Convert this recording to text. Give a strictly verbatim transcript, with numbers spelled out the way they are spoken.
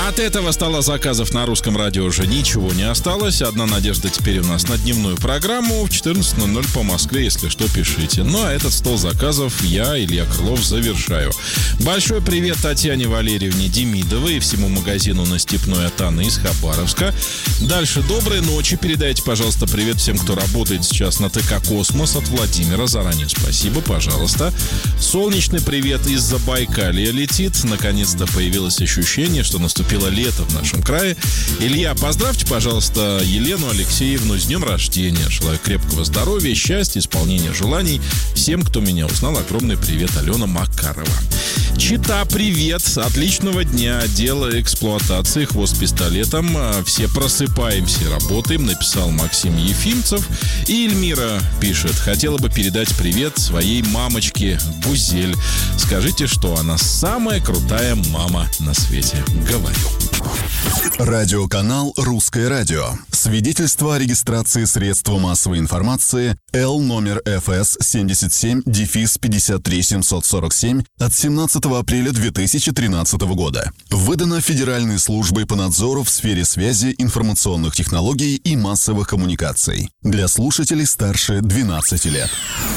От этого стола заказов на русском радио уже ничего не осталось. Одна надежда теперь у нас на дневную программу. В четырнадцать ноль ноль по Москве, если что, пишите. Ну, а этот стол заказов я, Илья Крылов, завершаю. Большой привет Татьяне Валерьевне Демидовой и всему магазину на Степной от Анны из Хабаровска. Дальше доброй ночи. Передайте, пожалуйста, привет всем, кто работает сейчас на ТК «Космос» от Владимира. Заранее спасибо, пожалуйста. Солнечный привет из Забайкалья летит. Наконец-то появилось ощущение, что наступило лето в нашем крае. Илья, поздравьте, пожалуйста, Елену Алексеевну с днем рождения. Желаю крепкого здоровья, счастья, исполнения желаний. Всем, кто меня узнал, огромный привет. Алена Макарова. Чита, привет. Отличного дня. Дело эксплуатации. Хвост пистолетом. Все просыпаемся и работаем. Написал Максим Ефимцев. И Эльмира пишет. Хотела бы передать привет своей мамочке Бузель. Скажите, что она самая крутая мама на свете. Говорю. Радиоканал «Русское радио». Свидетельство о регистрации средства массовой информации Л номер эф эс семьдесят семь пятьдесят три семьсот сорок семь от семнадцатого апреля две тысячи тринадцатого года. Выдано Федеральной службой по надзору в сфере связи, информационных технологий и массовых коммуникаций. Для слушателей старше двенадцати лет.